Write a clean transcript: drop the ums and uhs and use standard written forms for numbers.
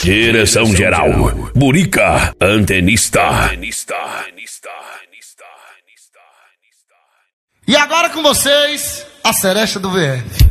Direção geral, Burica, antenista. E agora com vocês, a Seresta do VF.